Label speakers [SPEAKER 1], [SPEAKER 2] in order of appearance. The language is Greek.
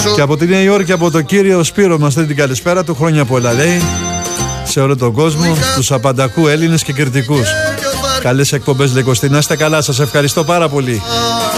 [SPEAKER 1] Και από τη Νέα Υόρκη, από το κύριο Σπύρο, μας δίνει την καλησπέρα του. Χρόνια πολλά, λέει, σε όλο τον κόσμο, τους απαντακού Έλληνες και κριτικούς. Καλές εκπομπές, λέει Κωστή. Να είστε καλά, σας ευχαριστώ πάρα πολύ.